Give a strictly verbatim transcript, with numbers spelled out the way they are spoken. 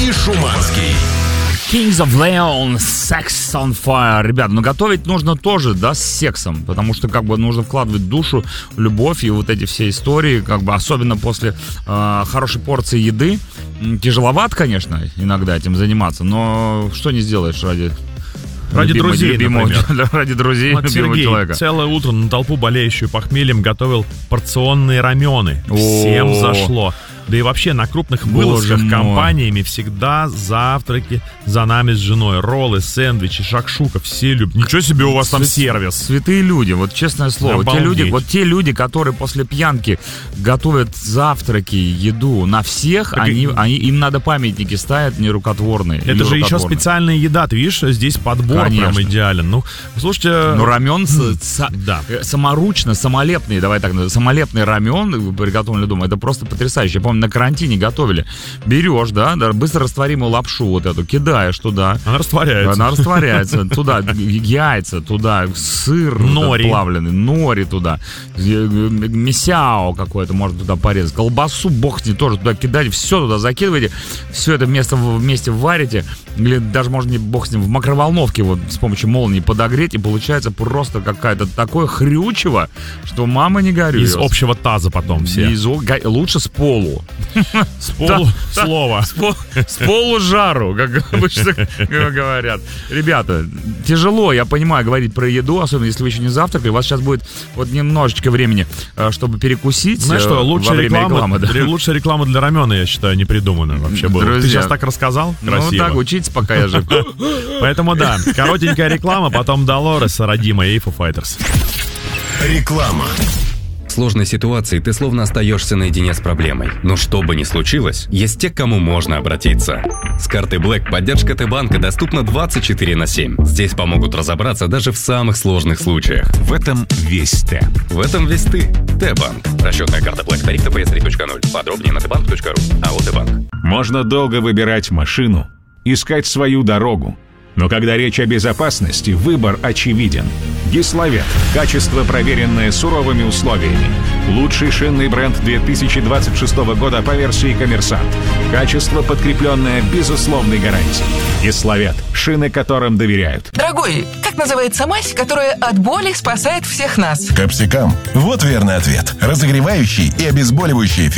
и Шуманский. Kings of Leon, Sex on Fire. Ребят, ну готовить нужно тоже, да, с сексом, потому что как бы нужно вкладывать душу, любовь и вот эти все истории, как бы особенно после э, хорошей порции еды. Тяжеловато, конечно, иногда этим заниматься, но что не сделаешь ради... Ради любимого, друзей, любимого, например. Ради друзей, вот любимого Сергей человека. Целое утро на толпу, болеющую похмельем, готовил порционные рамены. Всем О-о-о. зашло. Да и вообще на крупных Боже вылазках мой. компаниями всегда завтраки за нами с женой. Роллы, сэндвичи, шакшука. Все любят. Ничего себе у вас там Свят- сервис. Святые люди, вот честное слово. Те Обалдеть. люди, вот те люди, которые после пьянки готовят завтраки, еду на всех, Так они, и- они, им надо памятники ставят нерукотворные. Это же еще нерукотворные. специальная еда. Ты видишь, здесь подбор Конечно. прям идеален. Ну, слушайте... Ну, рамен с- с- Да. э, саморучно, самолепный, давай так назовем, самолепный рамен, приготовленный дома, это просто потрясающе. Я помню, на карантине готовили. Берешь, да, да, быстро растворимую лапшу вот эту, кидаешь туда. Она растворяется. Она растворяется. Туда яйца, туда сыр Нори. плавленый, нори туда, мясяо какое-то можно туда порезать, колбасу, бог с ней, тоже туда кидать, все туда закидываете, все это вместе, вместе варите, или даже можно, бог с ним, в макроволновке вот с помощью молнии подогреть, и получается просто какая-то такое хрючево, что мама не горюет. Из общего таза потом все. Из о- га- лучше с полу. С полу Да, слова. С, пол- с полу жару, как обычно говорят. Ребята, тяжело, я понимаю, говорить про еду, особенно если вы еще не завтракали. У вас сейчас будет вот немножечко времени, э, чтобы перекусить. Знаешь э, что, во лучшая время реклама, рекламы, да. ре- лучшая реклама для рамена, я считаю, не придумана вообще была. Ты Друзья. сейчас так рассказал? Ну Красиво. так, учитесь, пока я жив. Поэтому да, коротенькая реклама, потом Долорес, Родима и Foo Fighters. Реклама. В сложной ситуации ты словно остаешься наедине с проблемой. Но что бы ни случилось, есть те, к кому можно обратиться. С карты Black поддержка Т-банка доступна двадцать четыре на семь. Здесь помогут разобраться даже в самых сложных случаях. В этом весь Т. В этом весь ты. Т-банк. Расчетная карта Black. Тариф тэ пэ эс три точка ноль. Подробнее на тэ банк точка ру. АО Т-банк. Можно долго выбирать машину, искать свою дорогу. Но когда речь о безопасности, выбор очевиден. Гисловет. Качество, проверенное суровыми условиями. Лучший шинный бренд две тысячи двадцать шестого года по версии «Коммерсант». Качество, подкрепленное безусловной гарантией. Гисловет. Шины, которым доверяют. Дорогой, как называется мазь, которая от боли спасает всех нас? Капсикам. Вот верный ответ. Разогревающий и обезболивающий эффект.